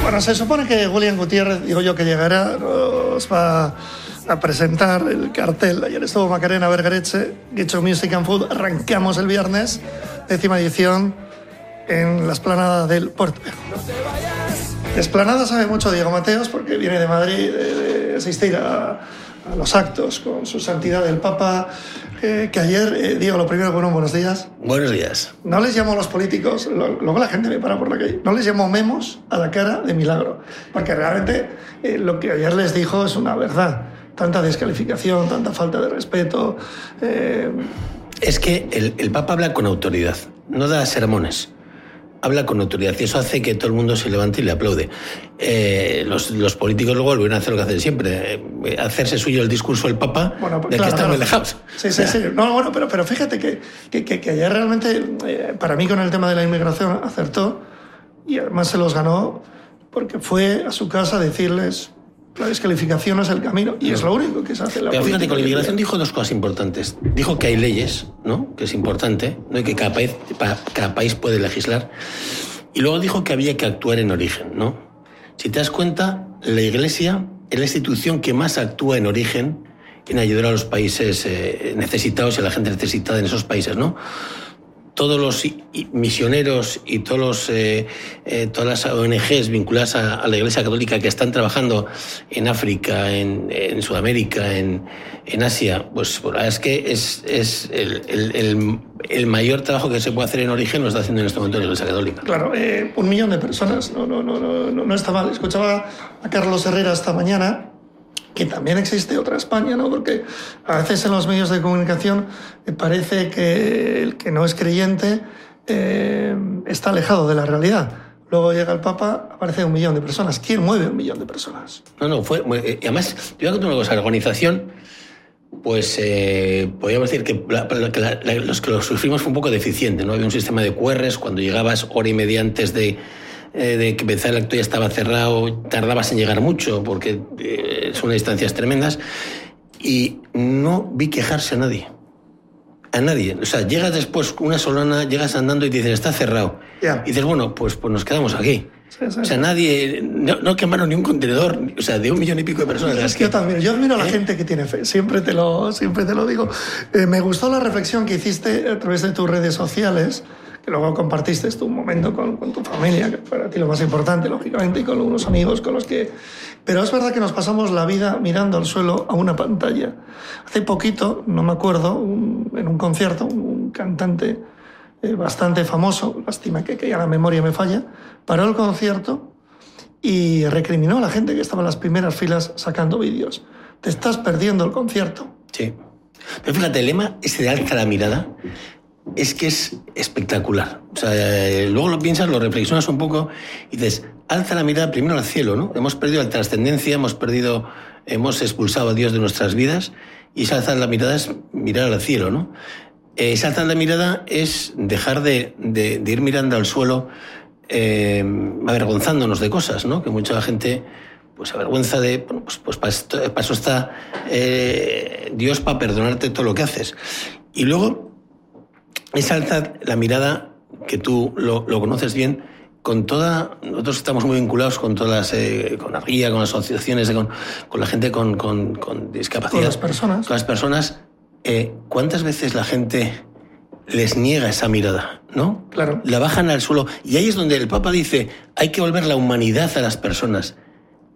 Bueno, se supone que William Gutiérrez, digo yo que llegará, nos va a presentar el cartel. Ayer estuvo Macarena Bergereche, Guicho Music and Food. Arrancamos el viernes, 10ª edición, en la Esplanada del Puerto Viejo. De Esplanada sabe mucho Diego Mateos porque viene de Madrid de asistir a los actos con su santidad el Papa, que ayer, Diego, lo primero, buenos días. Buenos días. No les llamo a los políticos, luego la gente me para por la calle, no les llamo memos a la cara de milagro, porque realmente lo que ayer les dijo es una verdad. Tanta descalificación, tanta falta de respeto. Es que el Papa habla con autoridad, no da sermones. Habla con autoridad y eso hace que todo el mundo se levante y le aplaude. Los políticos luego volvieron a hacer lo que hacen siempre, hacerse suyo el discurso del Papa, bueno, pues, del claro, que están claro. alejados. Sí. No, bueno, pero fíjate que ayer realmente, para mí con el tema de la inmigración, acertó y además se los ganó porque fue a su casa a decirles la descalificación es el camino y es lo único que se hace en la Pero política. fíjate, con la inmigración dijo dos cosas importantes. Dijo que hay leyes, ¿no? Que es importante, ¿no? Y que cada país puede legislar. Y luego dijo que había que actuar en origen, ¿no? Si te das cuenta, la Iglesia es la institución que más actúa en origen en ayudar a los países necesitados y a la gente necesitada en esos países, ¿no? Todos los misioneros y todas las ONGs vinculadas a la Iglesia Católica que están trabajando en África, en Sudamérica, en Asia, pues la verdad es que es el mayor trabajo que se puede hacer en origen lo está haciendo en este momento la Iglesia Católica. Claro, 1 millón de personas, no está mal. Escuchaba a Carlos Herrera esta mañana, que también existe otra España, ¿no? Porque a veces en los medios de comunicación parece que el que no es creyente está alejado de la realidad. Luego llega el Papa, aparece 1 millón de personas. ¿Quién mueve 1 millón de personas? No, además, te voy a contar una cosa, la organización, pues podríamos decir que los que lo sufrimos fue un poco deficiente, ¿no? Había un sistema de QRs, cuando llegabas hora y media antes de que empezara el acto ya estaba cerrado, tardabas en llegar mucho porque son unas distancias tremendas y no vi quejarse a nadie. A nadie. O sea, llegas después una solana, llegas andando y te dicen, está cerrado. Yeah. Y dices, bueno, pues nos quedamos aquí. Sí. O sea, nadie, no quemaron ni un contenedor, o sea, de 1 millón y pico de personas. Es que yo también, yo admiro a la gente que tiene fe, siempre te lo digo. Me gustó la reflexión que hiciste a través de tus redes sociales, que luego compartiste tu momento con tu familia, que para ti lo más importante, lógicamente, y con unos amigos con los que... Pero es verdad que nos pasamos la vida mirando al suelo a una pantalla. Hace poquito, no me acuerdo, en un concierto, un cantante bastante famoso, lástima que ya la memoria me falla, paró el concierto y recriminó a la gente que estaba en las primeras filas sacando vídeos. Te estás perdiendo el concierto. Sí. Pero fíjate, el lema ese de alza la mirada es que es espectacular. O sea, luego lo piensas, lo reflexionas un poco y dices, alza la mirada primero al cielo, ¿no? Hemos perdido la trascendencia, hemos expulsado a Dios de nuestras vidas y esa alzar la mirada es mirar al cielo, ¿no? Esa alzar la mirada es dejar de ir mirando al suelo avergonzándonos de cosas, ¿no? Que mucha gente pues se avergüenza de... Bueno, pues para eso está Dios, para perdonarte todo lo que haces. Y luego es alzar la mirada, que tú lo conoces bien, con toda... Nosotros estamos muy vinculados con todas con la guía, con las asociaciones, con la gente con discapacidad. Con las personas. Con las personas. ¿Cuántas veces la gente les niega esa mirada, ¿no? Claro. La bajan al suelo. Y ahí es donde el Papa dice, hay que volver la humanidad a las personas.